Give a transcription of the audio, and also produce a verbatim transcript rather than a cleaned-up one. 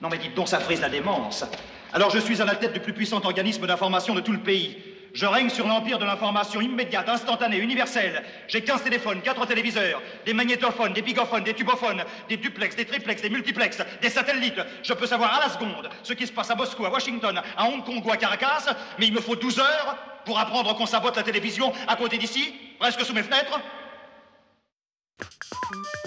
Non mais dites donc, ça frise la démence. Alors je suis à la tête du plus puissant organisme d'information de tout le pays. Je règne sur l'empire de l'information immédiate, instantanée, universelle. J'ai quinze téléphones, quatre téléviseurs, des magnétophones, des bigophones, des tubophones, des duplex, des triplex, des multiplex, des satellites. Je peux savoir à la seconde ce qui se passe à Moscou, à Washington, à Hong Kong ou à Caracas, mais il me faut douze heures pour apprendre qu'on sabote la télévision à côté d'ici, presque sous mes fenêtres.